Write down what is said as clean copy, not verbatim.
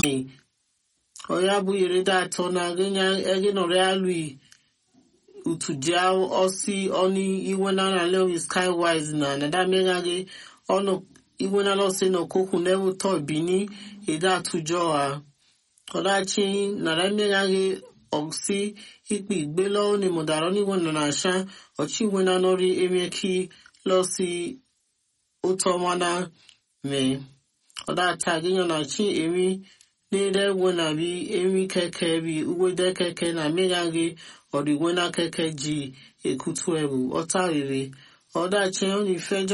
oya bu yere da tona genya ege no realu utuja osi oni iwena na lewi skywise na da menga ge ono iwena lo se no koku never to bini ida tujo a odachi na da menga ge osi ikpi igbelo ni modaro ni wona na sha ochi wena nori emeki lo si utomana me odacha genya na chi emi Nede wena bi emi keke bi uwede keke na menyange ori wena keke ji ekutu ebu ota rere oda chen oni feja